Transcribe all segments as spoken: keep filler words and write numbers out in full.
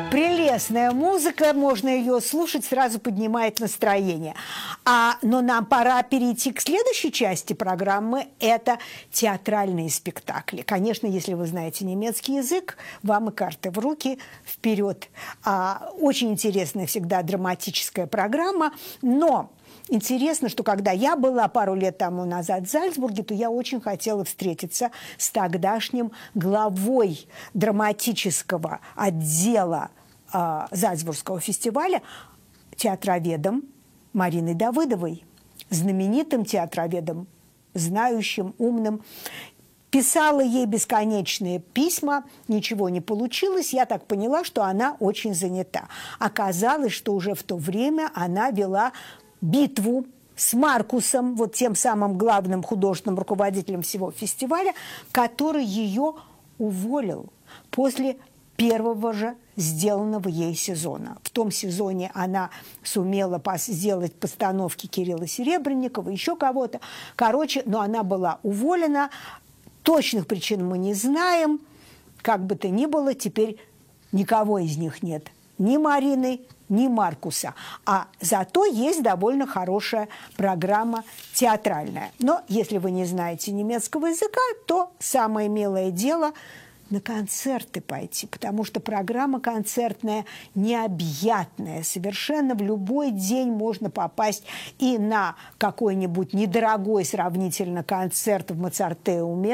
Прелестная музыка, можно ее слушать, сразу поднимает настроение. А, но нам пора перейти к следующей части программы. Это театральные спектакли. Конечно, если вы знаете немецкий язык, вам и карты в руки, вперед. А, очень интересная всегда драматическая программа, но... Интересно, что когда я была пару лет тому назад в Зальцбурге, то я очень хотела встретиться с тогдашним главой драматического отдела э, Зальцбургского фестиваля, театроведом Мариной Давыдовой, знаменитым театроведом, знающим, умным. Писала ей бесконечные письма, ничего не получилось. Я так поняла, что она очень занята. Оказалось, что уже в то время она вела битву с Маркусом, вот тем самым главным художественным руководителем всего фестиваля, который ее уволил после первого же сделанного ей сезона. В том сезоне она сумела пос сделать постановки Кирилла Серебренникова, еще кого-то. Короче, но она была уволена. Точных причин мы не знаем. Как бы то ни было, теперь никого из них нет. Ни Марины, ни Маркуса. А зато есть довольно хорошая программа театральная. Но если вы не знаете немецкого языка, то самое милое дело на концерты пойти, потому что программа концертная необъятная. Совершенно в любой день можно попасть и на какой-нибудь недорогой сравнительно концерт в Моцартеуме,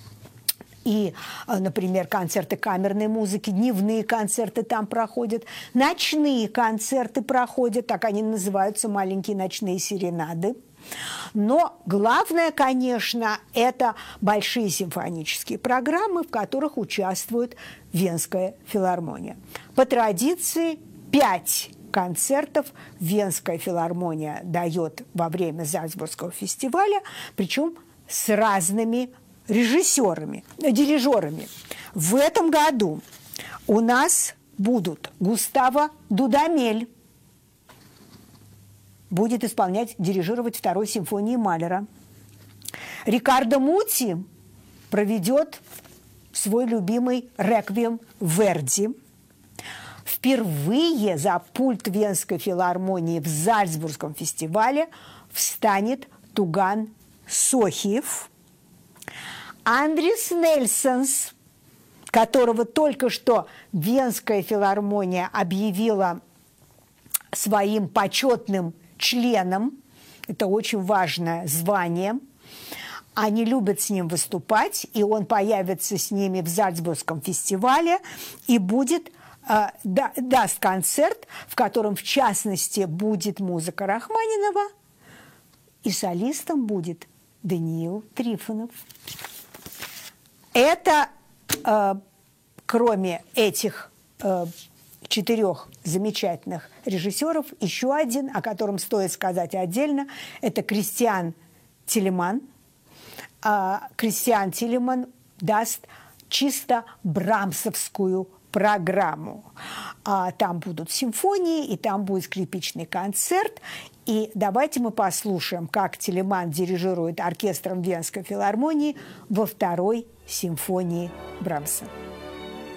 и, например, концерты камерной музыки, дневные концерты там проходят, ночные концерты проходят, так они называются, маленькие ночные серенады. Но главное, конечно, это большие симфонические программы, в которых участвует Венская филармония. По традиции пять концертов Венская филармония дает во время Зальцбургского фестиваля, причем с разными режиссерами, дирижерами. В этом году у нас будут Густаво Дудамель, будет исполнять, дирижировать второй симфонии Малера. Рикардо Мути проведет свой любимый реквием Верди. Впервые за пульт Венской филармонии в Зальцбургском фестивале встанет Туган Сохиев. Андрис Нельсонс, которого только что Венская филармония объявила своим почетным членом, это очень важное звание, они любят с ним выступать, и он появится с ними в Зальцбургском фестивале и будет, э, да, даст концерт, в котором, в частности, будет музыка Рахманинова, и солистом будет Даниил Трифонов. Это, э, кроме этих э, четырех замечательных режиссеров, еще один, о котором стоит сказать отдельно, это Кристиан Тилеман. А Кристиан Тилеман даст чисто брамсовскую программу. А там будут симфонии, и там будет скрипичный концерт. И давайте мы послушаем, как Тилеман дирижирует оркестром Венской филармонии во второй симфонии Брамса.